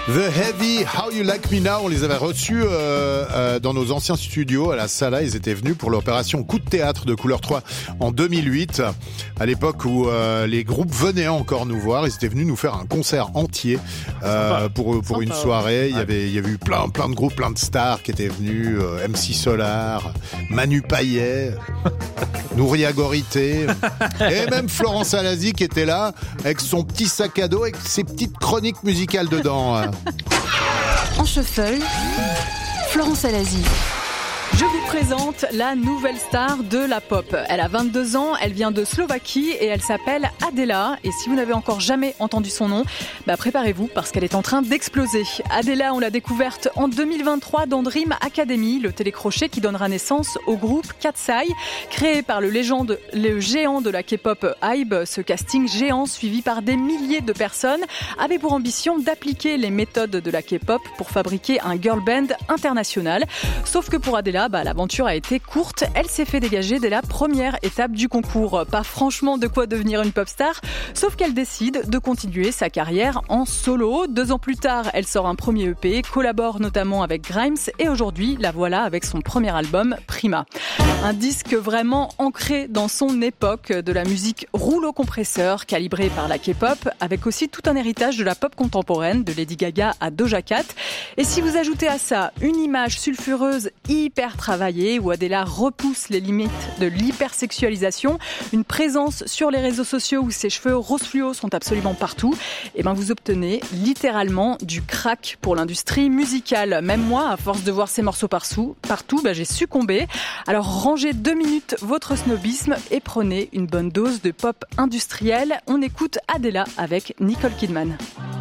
The Heavy, How You Like Me Now, on les avait reçus dans nos anciens studios à la Sala. Ils étaient venus pour l'opération Coup de théâtre de Couleur 3 en 2008, à l'époque où les groupes venaient encore nous voir. Ils étaient venus nous faire un concert entier pour une soirée. Il y avait eu plein de groupes, plein de stars qui étaient venus, MC Solar, Manu Payet, Nouria Gorité, et même Florence Alazi qui était là avec son petit sac à dos avec ses petites chroniques musicales dedans. En shuffle, Florence Alazi. Je vous présente la nouvelle star de la pop. Elle a 22 ans, elle vient de Slovaquie et elle s'appelle Adela. Et si vous n'avez encore jamais entendu son nom, préparez-vous parce qu'elle est en train d'exploser. Adela, on l'a découverte en 2023 dans Dream Academy, le télécrochet qui donnera naissance au groupe Katseye, créé par le géant de la K-pop Hybe. Ce casting géant suivi par des milliers de personnes avait pour ambition d'appliquer les méthodes de la K-pop pour fabriquer un girl band international. Sauf que pour Adela, l'aventure a été courte. Elle s'est fait dégager dès la première étape du concours. Pas franchement de quoi devenir une pop star, sauf qu'elle décide de continuer sa carrière en solo. 2 ans plus tard, elle sort un premier EP, collabore notamment avec Grimes et aujourd'hui, la voilà avec son premier album, Prima. Un disque vraiment ancré dans son époque, de la musique rouleau compresseur, calibrée par la K-pop, avec aussi tout un héritage de la pop contemporaine, de Lady Gaga à Doja Cat. Et si vous ajoutez à ça une image sulfureuse hyper travaillée, où Adela repousse les limites de l'hypersexualisation, une présence sur les réseaux sociaux où ses cheveux rose fluo sont absolument partout, et vous obtenez littéralement du crack pour l'industrie musicale. Même moi, à force de voir ces morceaux partout, j'ai succombé. Alors rangez 2 minutes votre snobisme et prenez une bonne dose de pop industrielle. On écoute Adela avec Nicole Kidman.